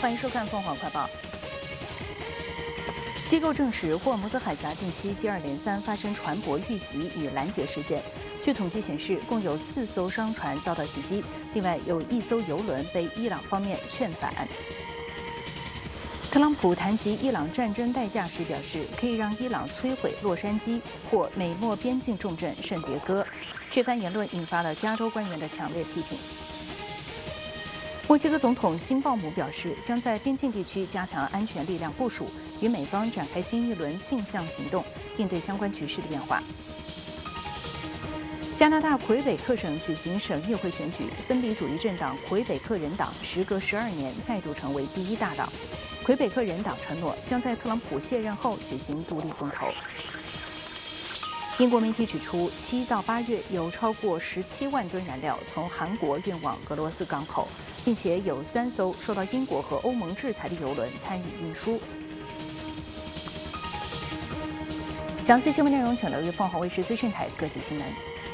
欢迎收看凤凰快报。机构证实，霍尔木兹海峡近期接二连三发生船舶遇袭与拦截事件。据统计显示，共有4艘商船遭到袭击，另外有1艘油轮被伊朗方面劝返。特朗普谈及伊朗战争代价时表示，可以让伊朗摧毁洛杉矶或美墨边境重镇圣迭戈。这番言论引发了加州官员的强烈批评。墨西哥总统辛鲍姆表示，将在边境地区加强安全力量部署，与美方展开新一轮镜像行动，应对相关局势的变化。加拿大魁北克省举行省议会选举，分离主义政党魁北克人党时隔12年再度成为第1大党。魁北克人党承诺将在特朗普卸任后举行独立公投。英国媒体指出，7到8月有超过17万吨燃料从韩国运往俄罗斯港口，并且有3艘受到英国和欧盟制裁的油轮参与运输。详细新闻内容，请留意凤凰卫视资讯台各界新闻。